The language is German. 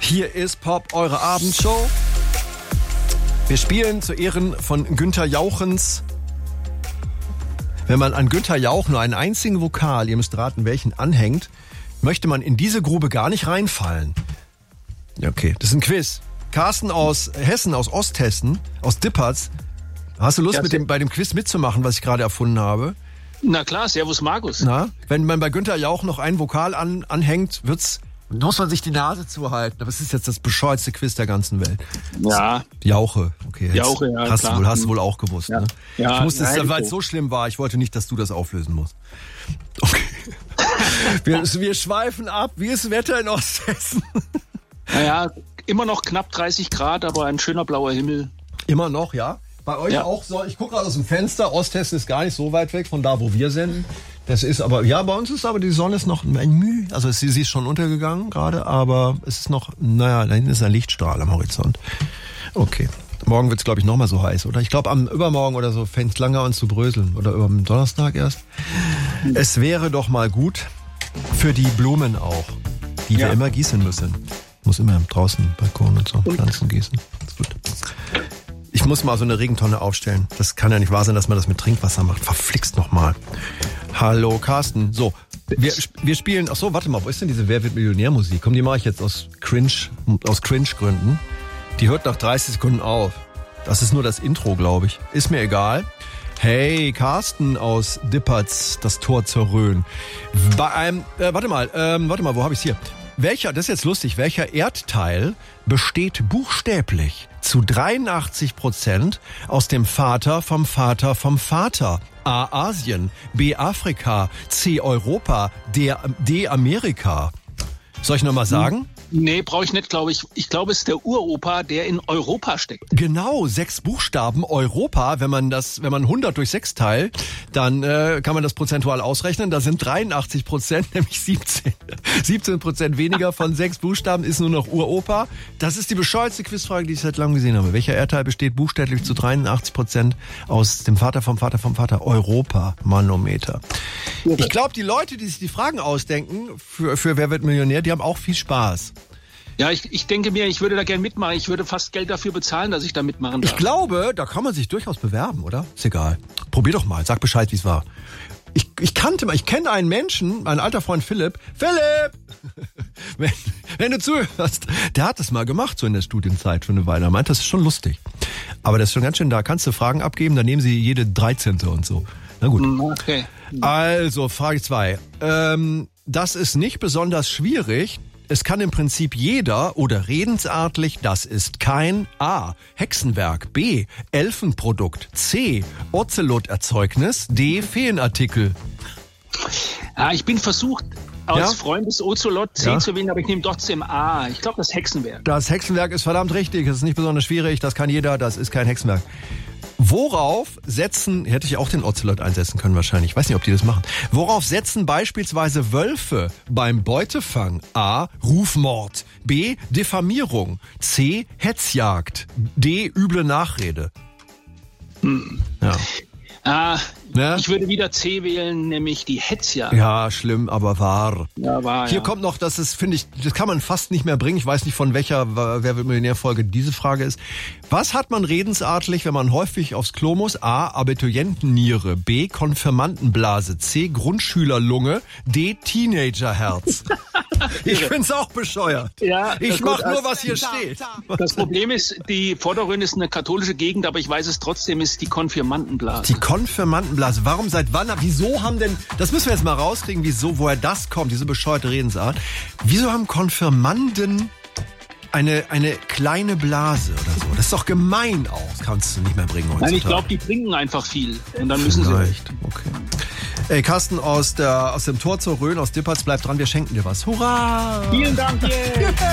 Hier ist Pop, eure Abendshow. Wir spielen zu Ehren von Günther Jauchens. Wenn man an Günther Jauch nur einen einzigen Vokal, ihr müsst raten, welchen, anhängt, möchte man in diese Grube gar nicht reinfallen. Ja, okay, das ist ein Quiz. Carsten aus Hessen, aus Osthessen, aus Dippertz. Hast du Lust, bei dem Quiz mitzumachen, was ich gerade erfunden habe? Na klar, Servus Markus. Na, wenn man bei Günther Jauch noch ein Vokal anhängt, muss man sich die Nase zuhalten. Aber es ist jetzt das bescheuertste Quiz der ganzen Welt. Ja. Jauche, okay. Jauche, ja, hast klar. du wohl auch gewusst, ja. Ne? Ja, ich musste es, weil es so schlimm war, ich wollte nicht, dass du das auflösen musst. Okay. wir schweifen ab. Wie ist das Wetter in Osthessen? Naja, immer noch knapp 30 Grad, aber ein schöner blauer Himmel. Immer noch, ja? Bei euch auch so? Ich gucke gerade aus dem Fenster. Osthessen ist gar nicht so weit weg von da, wo wir senden. Das ist aber, ja, bei uns ist aber die Sonne ist noch ein Mühe. Also sie ist schon untergegangen gerade, aber es ist noch, naja, da hinten ist ein Lichtstrahl am Horizont. Okay. Morgen wird es, glaube ich, nochmal so heiß, oder? Ich glaube, am Übermorgen oder so fängt es lange an zu bröseln. Oder am Donnerstag erst. Es wäre doch mal gut für die Blumen auch, die wir immer gießen müssen. Ich muss immer draußen Balkon und so Pflanzen gießen. Das ist gut. Ich muss mal so eine Regentonne aufstellen. Das kann ja nicht wahr sein, dass man das mit Trinkwasser macht. Verflixt nochmal. Hallo Carsten. So, wir spielen... Ach so, warte mal, wo ist denn diese Wer wird Millionär-Musik? Komm, die mache ich jetzt aus Cringe-Gründen. Die hört nach 30 Sekunden auf. Das ist nur das Intro, glaube ich. Ist mir egal. Hey, Carsten aus Dippertz, das Tor zur Rhön. Bei einem... Warte mal, wo habe ich es hier? Das ist jetzt lustig, welcher Erdteil besteht buchstäblich zu 83% aus dem Vater vom Vater vom Vater? A. Asien, B. Afrika, C. Europa, D. Amerika. Soll ich nochmal sagen? Nee, brauche ich nicht, glaube ich. Ich glaube, es ist der Uropa, der in Europa steckt. Genau, 6 Buchstaben, Europa. Wenn man 100 durch 6 teilt, dann kann man das prozentual ausrechnen. Da sind 83%, nämlich 17% weniger von 6 Buchstaben ist nur noch Uropa. Das ist die bescheuertste Quizfrage, die ich seit langem gesehen habe. Welcher Erdteil besteht buchstäblich zu 83% aus dem Vater vom Vater vom Vater? Europa, Manometer. Ich glaube, die Leute, die sich die Fragen ausdenken für Wer wird Millionär, die haben auch viel Spaß. Ja, ich denke mir, ich würde da gerne mitmachen. Ich würde fast Geld dafür bezahlen, dass ich da mitmachen darf. Ich glaube, da kann man sich durchaus bewerben, oder? Ist egal. Probier doch mal, sag Bescheid, wie es war. Ich kenne einen Menschen, mein alter Freund Philipp. Philipp! wenn du zuhörst, der hat das mal gemacht, so in der Studienzeit für eine Weile. Er meint, das ist schon lustig. Aber das ist schon ganz schön, da kannst du Fragen abgeben, dann nehmen sie jede 13. und so. Na gut. Okay. Also, Frage 2. Das ist nicht besonders schwierig. Es kann im Prinzip jeder oder redensartlich, das ist kein A. Hexenwerk, B. Elfenprodukt, C. Ozeloterzeugnis, D. Feenartikel. Ja, ich bin versucht, aus Freund des Ozelot C zu wählen, aber ich nehme trotzdem A. Ich glaube, das Hexenwerk. Das Hexenwerk ist verdammt richtig. Es ist nicht besonders schwierig, das kann jeder, das ist kein Hexenwerk. Worauf hätte ich auch den Ozelot einsetzen können wahrscheinlich, ich weiß nicht, ob die das machen. Worauf setzen beispielsweise Wölfe beim Beutefang? A. Rufmord, B. Diffamierung, C. Hetzjagd, D. Üble Nachrede. Ja. Ich würde wieder C wählen, nämlich die Hetzjagd. Ja, schlimm, aber wahr. Ja, wahr. Hier kommt noch, das kann man fast nicht mehr bringen. Ich weiß nicht, von welcher Wer wird Millionär-Folge diese Frage ist. Was hat man redensartlich, wenn man häufig aufs Klo muss? A. Abiturientenniere, B. Konfirmandenblase, C. Grundschülerlunge, D. Teenagerherz. Ich find's auch bescheuert. Ja, ich mach nur, was hier steht. Das Problem ist, die Vorderrhön ist eine katholische Gegend, aber ich weiß es trotzdem, ist die Konfirmandenblase. Die Konfirmandenblase. Warum, seit wann, wieso haben denn, das müssen wir jetzt mal rauskriegen, woher das kommt, diese bescheuerte Redensart. Wieso haben Konfirmanden eine kleine Blase oder so? Das ist doch gemein auch. Das kannst du nicht mehr bringen heutzutage. Nein, ich glaube, die trinken einfach viel. Und dann müssen sie. Okay. Ey, Carsten aus dem Tor zur Rhön, aus Dippertz, bleib dran, wir schenken dir was. Hurra! Vielen Dank, yeah.